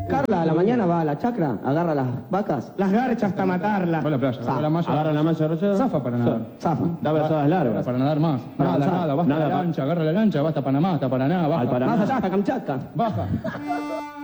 Carla a la mañana va a la chacra, agarra las vacas. Las garcha hasta matarlas. Va a la playa, agarra la malla. Agarra la malla rayada. Zafa para nadar. Zafa. Da brazadas largas. Para nadar más. Nada, nada, va hasta la lancha, agarra la lancha, va hasta Panamá, hasta Paraná, baja. Al Paraná. Más allá hasta Kamchatka. Baja.